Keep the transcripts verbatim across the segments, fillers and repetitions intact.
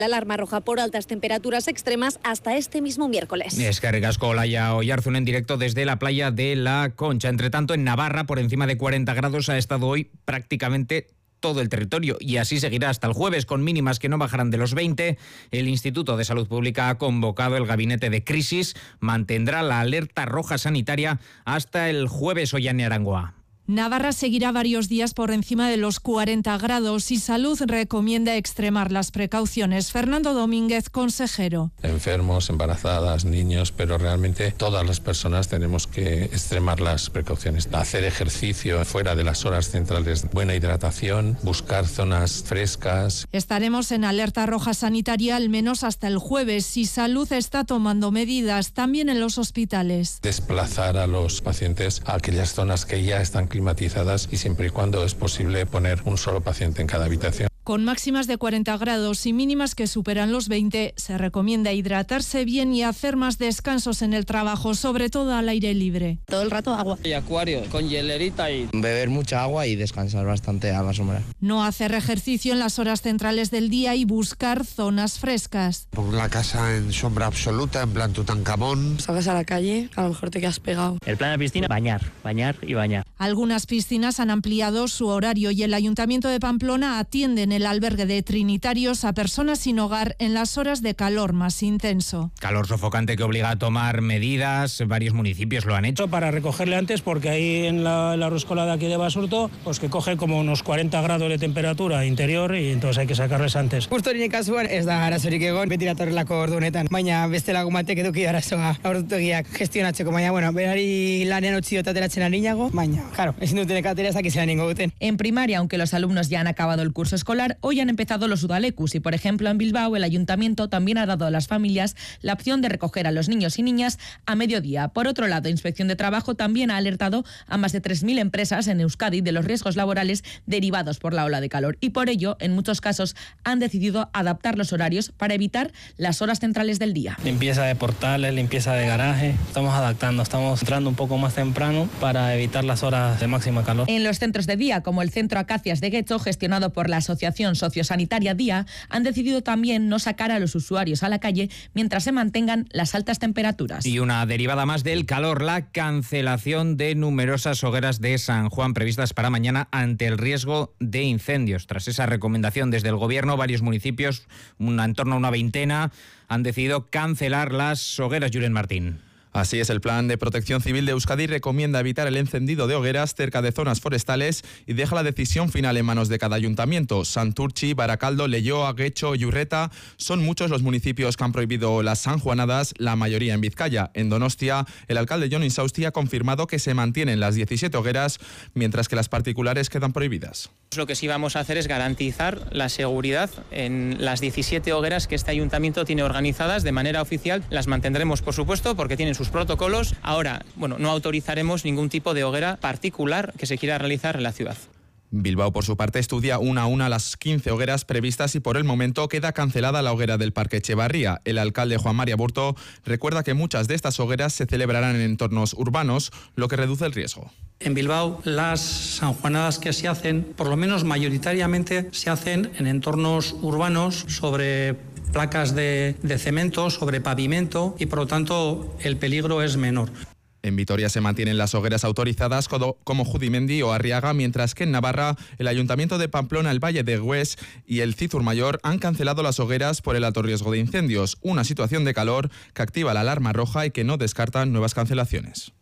La alarma roja por altas temperaturas extremas hasta este mismo miércoles. Es que ricasco Olaya Oyarzun en directo desde la playa de La Concha. Entre tanto, en Navarra, por encima de cuarenta grados, ha estado hoy prácticamente todo el territorio y así seguirá hasta el jueves, con mínimas que no bajarán de los veinte. El Instituto de Salud Pública ha convocado el gabinete de crisis, mantendrá la alerta roja sanitaria hasta el jueves. Ollane Arangoa. Navarra seguirá varios días por encima de los cuarenta grados y Salud recomienda extremar las precauciones. Fernando Domínguez, consejero. Enfermos, embarazadas, niños, pero realmente todas las personas tenemos que extremar las precauciones. Hacer ejercicio fuera de las horas centrales, buena hidratación, buscar zonas frescas. Estaremos en alerta roja sanitaria al menos hasta el jueves y Salud está tomando medidas también en los hospitales. Desplazar a los pacientes a aquellas zonas que ya están climatizadas y siempre y cuando es posible poner un solo paciente en cada habitación. Con máximas de cuarenta grados y mínimas que superan los veinte, se recomienda hidratarse bien y hacer más descansos en el trabajo, sobre todo al aire libre. Todo el rato agua. Y acuario, con hielerita y... beber mucha agua y descansar bastante a la sombra. No hacer ejercicio en las horas centrales del día y buscar zonas frescas. Pon la casa en sombra absoluta, en plan Tutankamón. Salgas a la calle, a lo mejor te quedas pegado. El plan de piscina, bañar, bañar y bañar. Algunas piscinas han ampliado su horario y el Ayuntamiento de Pamplona atiende en el albergue de Trinitarios a personas sin hogar en las horas de calor más intenso. Calor sofocante que obliga a tomar medidas, varios municipios lo han hecho. Para recogerle antes, porque ahí en la, la Ruscola de aquí de Basurto, pues que coge como unos cuarenta grados de temperatura interior y entonces hay que sacarles antes. Justo nire kasuan ez da arazorik egon, beti datorrelako ordu honetan, baina beste lagun batek eduki arazoa ordutegiak gestionatzeko, baina bueno, berari lanean utzi dut ateratzen arinago, baina, claro, ezin duten ekatera ez dakiz laningo duten. En primaria, aunque los alumnos ya han acabado el curso escolar, hoy han empezado los udalecus y, por ejemplo, en Bilbao el ayuntamiento también ha dado a las familias la opción de recoger a los niños y niñas a mediodía. Por otro lado, Inspección de Trabajo también ha alertado a más de tres mil empresas en Euskadi de los riesgos laborales derivados por la ola de calor y por ello, en muchos casos, han decidido adaptar los horarios para evitar las horas centrales del día. Limpieza de portales, limpieza de garaje, estamos adaptando, estamos entrando un poco más temprano para evitar las horas de máxima calor. En los centros de día, como el Centro Acacias de Guecho, gestionado por la Asociación Sociosanitaria Día, han decidido también no sacar a los usuarios a la calle mientras se mantengan las altas temperaturas. Y una derivada más del calor, la cancelación de numerosas hogueras de San Juan previstas para mañana ante el riesgo de incendios. Tras esa recomendación desde el Gobierno, varios municipios, una, en torno a una veintena, han decidido cancelar las hogueras. Julen Martín. Así es, el Plan de Protección Civil de Euskadi recomienda evitar el encendido de hogueras cerca de zonas forestales y deja la decisión final en manos de cada ayuntamiento. Santurtzi, Barakaldo, Leioa, Guecho y Urreta son muchos los municipios que han prohibido las sanjuanadas, la mayoría en Vizcaya. En Donostia, el alcalde Jon Insausti ha confirmado que se mantienen las diecisiete hogueras, mientras que las particulares quedan prohibidas. Lo que sí vamos a hacer es garantizar la seguridad en las diecisiete hogueras que este ayuntamiento tiene organizadas de manera oficial. Las mantendremos, por supuesto, porque tienen sus protocolos. Ahora, bueno, no autorizaremos ningún tipo de hoguera particular que se quiera realizar en la ciudad. Bilbao, por su parte, estudia una a una las quince hogueras previstas y por el momento queda cancelada la hoguera del Parque Echevarría. El alcalde Juan Mari Aburto recuerda que muchas de estas hogueras se celebrarán en entornos urbanos, lo que reduce el riesgo. En Bilbao, las sanjuanadas que se hacen, por lo menos mayoritariamente, se hacen en entornos urbanos sobre placas de, de cemento, sobre pavimento y por lo tanto el peligro es menor. En Vitoria se mantienen las hogueras autorizadas como Judimendi o Arriaga, mientras que en Navarra el Ayuntamiento de Pamplona, el Valle de Güés y el Cizur Mayor han cancelado las hogueras por el alto riesgo de incendios, una situación de calor que activa la alarma roja y que no descartan nuevas cancelaciones.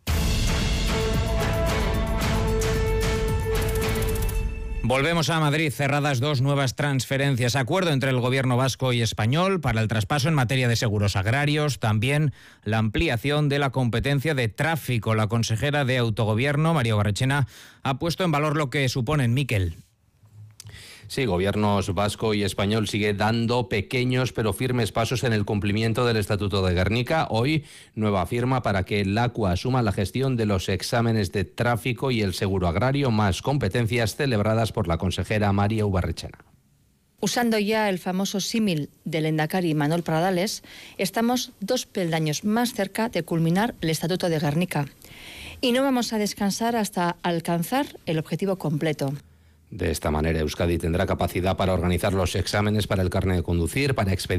Volvemos a Madrid, cerradas dos nuevas transferencias. Acuerdo entre el Gobierno vasco y español para el traspaso en materia de seguros agrarios, también la ampliación de la competencia de tráfico. La consejera de Autogobierno, María Ubarretxena, ha puesto en valor lo que suponen. Miquel. Sí, gobiernos vasco y español sigue dando pequeños pero firmes pasos en el cumplimiento del Estatuto de Gernika. Hoy, nueva firma para que el LACUA asuma la gestión de los exámenes de tráfico y el seguro agrario, más competencias celebradas por la consejera María Ubarretxena. Usando ya el famoso símil del lehendakari Manuel Pradales, estamos dos peldaños más cerca de culminar el Estatuto de Gernika. Y no vamos a descansar hasta alcanzar el objetivo completo. De esta manera, Euskadi tendrá capacidad para organizar los exámenes para el carnet de conducir, para expedir